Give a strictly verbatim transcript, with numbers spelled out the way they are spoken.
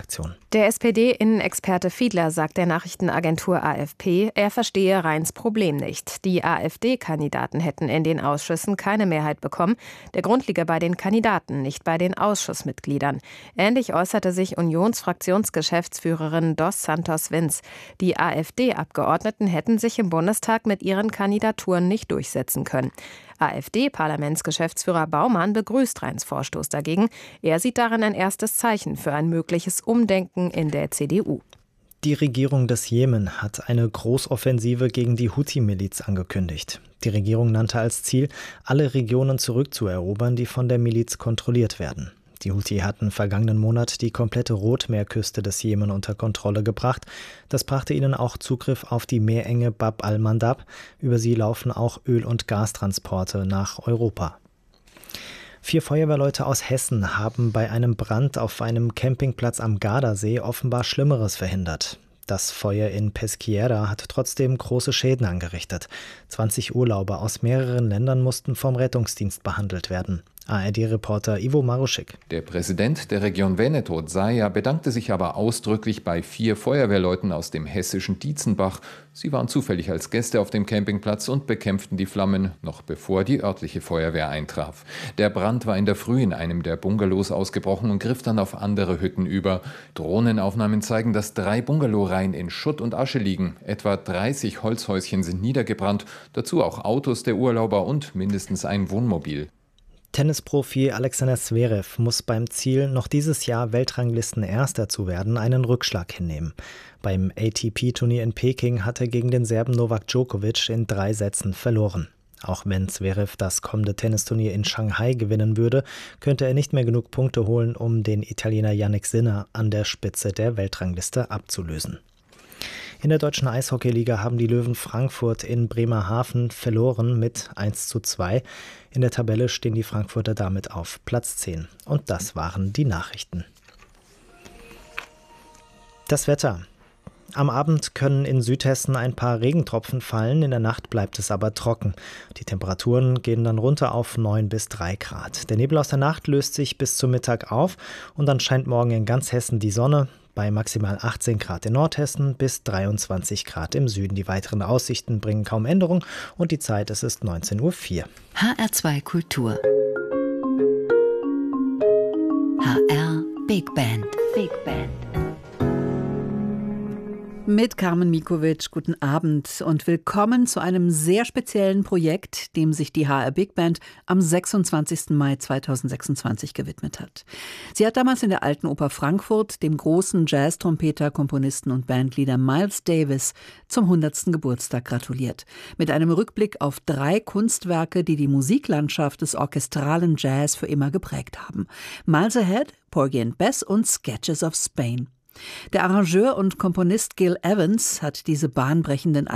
Redaktion. Der S P D-Innenexperte Fiedler sagt der Nachrichtenagentur A F P, er verstehe Rheins Problem nicht. Die AfD-Kandidaten hätten in den Ausschüssen keine Mehrheit bekommen. Der Grund liege bei den Kandidaten, nicht bei den Ausschussmitgliedern. Ähnlich äußerte sich Unionsfraktionsgeschäftsführerin Dos Santos Vinz. Die AfD-Abgeordneten hätten sich im Bundestag mit ihren Kandidaturen nicht durchsetzen können. AfD-Parlamentsgeschäftsführer Baumann begrüßt Rheins Vorstoß dagegen. Er sieht darin ein erstes Zeichen für ein mögliches Umdenken in der C D U. Die Regierung des Jemen hat eine Großoffensive gegen die Houthi-Miliz angekündigt. Die Regierung nannte als Ziel, alle Regionen zurückzuerobern, die von der Miliz kontrolliert werden. Die Houthi hatten vergangenen Monat die komplette Rotmeerküste des Jemen unter Kontrolle gebracht. Das brachte ihnen auch Zugriff auf die Meerenge Bab al-Mandab. Über sie laufen auch Öl- und Gastransporte nach Europa. Vier Feuerwehrleute aus Hessen haben bei einem Brand auf einem Campingplatz am Gardasee offenbar Schlimmeres verhindert. Das Feuer in Peschiera hat trotzdem große Schäden angerichtet. zwanzig Urlauber aus mehreren Ländern mussten vom Rettungsdienst behandelt werden. A R D-Reporter Ivo Maruschik. Der Präsident der Region Veneto, Zaia, bedankte sich aber ausdrücklich bei vier Feuerwehrleuten aus dem hessischen Dietzenbach. Sie waren zufällig als Gäste auf dem Campingplatz und bekämpften die Flammen, noch bevor die örtliche Feuerwehr eintraf. Der Brand war in der Früh in einem der Bungalows ausgebrochen und griff dann auf andere Hütten über. Drohnenaufnahmen zeigen, dass drei Bungalowreihen in Schutt und Asche liegen. Etwa dreißig Holzhäuschen sind niedergebrannt, dazu auch Autos der Urlauber und mindestens ein Wohnmobil. Tennisprofi Alexander Zverev muss beim Ziel, noch dieses Jahr Weltranglisten-Erster zu werden, einen Rückschlag hinnehmen. Beim A T P-Turnier in Peking hat er gegen den Serben Novak Djokovic in drei Sätzen verloren. Auch wenn Zverev das kommende Tennisturnier in Shanghai gewinnen würde, könnte er nicht mehr genug Punkte holen, um den Italiener Jannik Sinner an der Spitze der Weltrangliste abzulösen. In der deutschen Eishockeyliga haben die Löwen Frankfurt in Bremerhaven verloren mit eins zu zwei. In der Tabelle stehen die Frankfurter damit auf Platz zehn. Und das waren die Nachrichten. Das Wetter. Am Abend können in Südhessen ein paar Regentropfen fallen, in der Nacht bleibt es aber trocken. Die Temperaturen gehen dann runter auf neun bis drei Grad. Der Nebel aus der Nacht löst sich bis zum Mittag auf und dann scheint morgen in ganz Hessen die Sonne. Bei maximal achtzehn Grad in Nordhessen bis dreiundzwanzig Grad im Süden. Die weiteren Aussichten bringen kaum Änderung und die Zeit, es ist neunzehn Uhr vier. H R zwei Kultur. H R Big Band. Big Band. Mit Carmen Mikovic, guten Abend und willkommen zu einem sehr speziellen Projekt, dem sich die H R Big Band am sechsundzwanzigsten Mai zweitausendsechsundzwanzig gewidmet hat. Sie hat damals in der Alten Oper Frankfurt dem großen Jazz-Trompeter, Komponisten und Bandleader Miles Davis zum hundertsten Geburtstag gratuliert. Mit einem Rückblick auf drei Kunstwerke, die die Musiklandschaft des orchestralen Jazz für immer geprägt haben. Miles Ahead, Porgy and Bess und Sketches of Spain. Der Arrangeur und Komponist Gil Evans hat diese bahnbrechenden